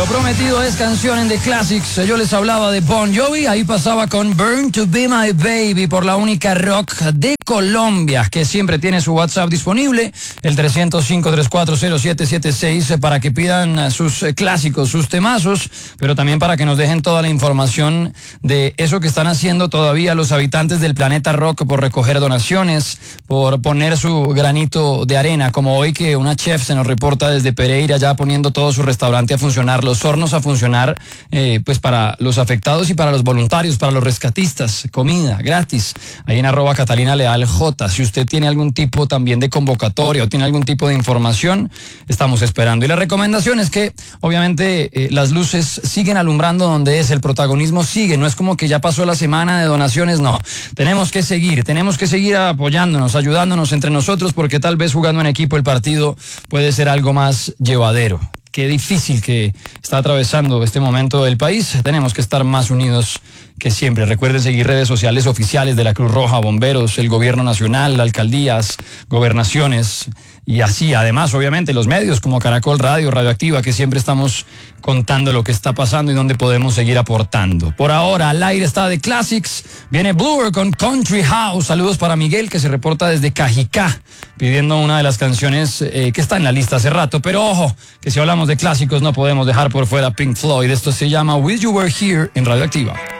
Lo prometido es canción en The Classics. Yo les hablaba de Bon Jovi, ahí pasaba con Burn to Be My Baby por la única rock de Colombia, que siempre tiene su WhatsApp disponible, el 305-340776, para que pidan sus clásicos, sus temazos, pero también para que nos dejen toda la información de eso que están haciendo todavía los habitantes del planeta rock por recoger donaciones, por poner su granito de arena, como hoy que una chef se nos reporta desde Pereira ya poniendo todo su restaurante a funcionar, los hornos a funcionar, pues para los afectados y para los voluntarios, para los rescatistas, comida gratis, ahí en @CatalinaLealJ. Si usted tiene algún tipo también de convocatoria o tiene algún tipo de información, estamos esperando. Y la recomendación es que obviamente las luces siguen alumbrando donde es, el protagonismo sigue, no es como que ya pasó la semana de donaciones, no, tenemos que seguir apoyándonos, ayudándonos entre nosotros, porque tal vez jugando en equipo el partido puede ser algo más llevadero. Qué difícil que está atravesando este momento del país. Tenemos que estar más unidos que siempre. Recuerden seguir redes sociales oficiales de la Cruz Roja, bomberos, el gobierno nacional, alcaldías, gobernaciones y así. Además, obviamente, los medios como Caracol Radio, Radioactiva, que siempre estamos contando lo que está pasando y dónde podemos seguir aportando. Por ahora, al aire está The Classics. Viene Blur con Country House. Saludos para Miguel, que se reporta desde Cajicá, pidiendo una de las canciones que está en la lista hace rato. Pero ojo, que si hablamos de clásicos no podemos dejar por fuera Pink Floyd. Esto se llama Wish You Were Here en Radioactiva.